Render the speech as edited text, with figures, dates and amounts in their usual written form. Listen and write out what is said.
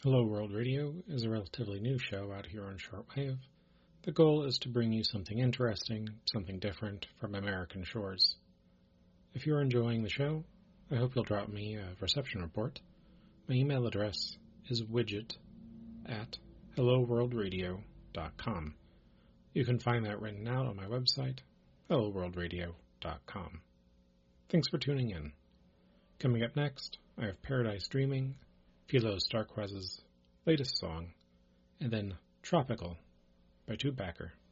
Hello World Radio is a relatively new show out here on shortwave. The goal is to bring you something interesting, something different from American shores. If you're enjoying the show, I hope you'll drop me a reception report. My email address is widget@helloworldradio.com. You can find that written out on my website, helloworldradio.com. Thanks for tuning in. Coming up next, I have Paradise Dreaming, Philo Starquez's latest song, and then Tropical by Tubacker.